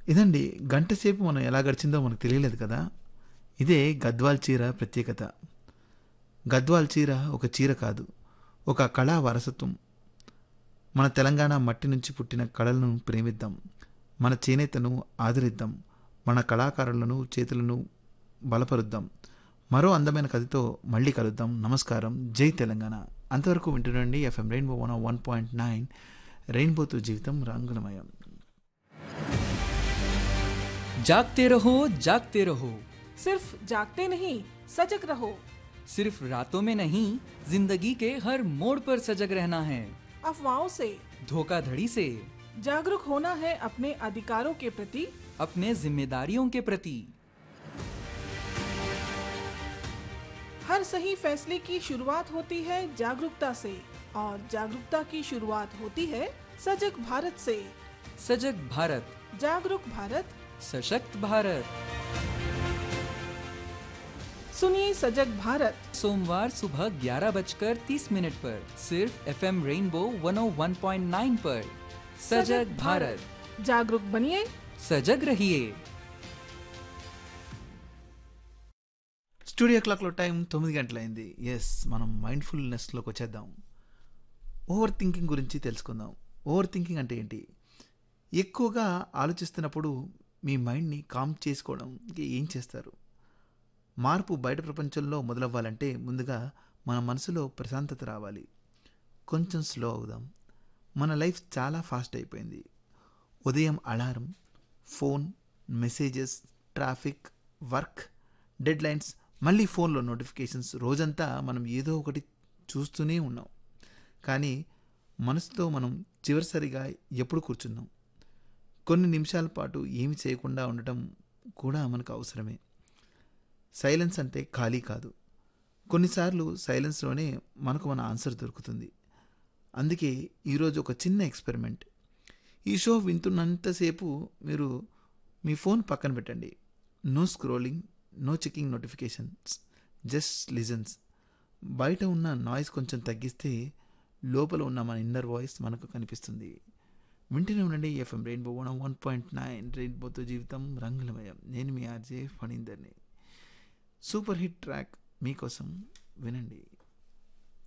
ఇదండి గంట సేపు మనం ఎలా గడిచిందో మనకు తెలియలేదు కదా! ఇదే గద్వాల్ చీర ప్రత్యేకత. గద్వాల్ చీర ఒక చీర కాదు. ఒక కళా వారసత్వం. మన తెలంగాణ మట్టి నుంచి పుట్టిన కళలను ప్రేమిద్దాం. మన చేనేతను ఆదరిద్దాం. మన కళాకారులను చేతులను బలపరుద్దాం. మరో అందమైన కథతో మళ్ళీ కలుద్దాం. నమస్కారం. జై తెలంగాణ. అంతవరకు వింటుండండి ఎఫ్ఎం రెయిన్బో 101.9 రెయిన్బోతో జీవితం రంగులమయం. जागते रहो सिर्फ जागते नहीं सजग रहो। सिर्फ रातों में नहीं जिंदगी के हर मोड़ पर सजग रहना है। अफवाहों से धोखाधड़ी से जागरूक होना है अपने अधिकारों के प्रति, अपने जिम्मेदारियों के प्रति। हर सही फैसले की शुरुआत होती है जागरूकता से और जागरूकता की शुरुआत होती है सजग भारत से। सजग भारत, जागरूक भारत, सशक्त भारत। सुनिए सजग भारत सोमवार सुबह 11:30 पर सिर्फ एफएम रेनबो 101.9 पर। सजग भारत, जागरूक बनिए, सजग रहिए। స్టూడియో క్లాక్లో టైం 9 గంటలైంది. ఎస్, మనం మైండ్ఫుల్నెస్లోకి వచ్చేద్దాం. ఓవర్ థింకింగ్ గురించి తెలుసుకుందాం. ఓవర్ థింకింగ్ అంటే ఏంటి? ఎక్కువగా ఆలోచిస్తున్నప్పుడు మీ మైండ్ని కామ్ చేసుకోవడానికి ఏం చేస్తారు? మార్పు బయట ప్రపంచంలో మొదలవ్వాలంటే ముందుగా మన మనసులో ప్రశాంతత రావాలి. కొంచెం స్లో అవుదాం. మన లైఫ్ చాలా ఫాస్ట్ అయిపోయింది. ఉదయం alarm, phone, messages, traffic, work, deadlines, మళ్ళీ ఫోన్లో నోటిఫికేషన్స్, రోజంతా మనం ఏదో ఒకటి చూస్తూనే ఉన్నాం. కానీ మనసుతో మనం చివరిసరిగా ఎప్పుడు కూర్చున్నాం? కొన్ని నిమిషాల పాటు ఏమి చేయకుండా ఉండటం కూడా మనకు అవసరమే. సైలెన్స్ అంటే ఖాళీ కాదు. కొన్నిసార్లు సైలెన్స్లోనే మనకు మన ఆన్సర్ దొరుకుతుంది. అందుకే ఈరోజు ఒక చిన్న ఎక్స్పెరిమెంట్. ఈ షో వింటున్నంతసేపు మీరు మీ ఫోన్ పక్కన పెట్టండి. No scrolling, no checking notifications, just listens. బయట ఉన్న నాయిస్ కొంచెం తగ్గిస్తే లోపల ఉన్న మన ఇన్నర్ వాయిస్ మనకు కనిపిస్తుంది. వింటూనే ఉండండి ఎఫ్ఎం రెయిన్బో 101.9 రెయిన్బోతో జీవితం రంగులమయం. నేను మీ ఆర్జే ఫణీందర్ని. సూపర్ హిట్ ట్రాక్ మీకోసం వినండి.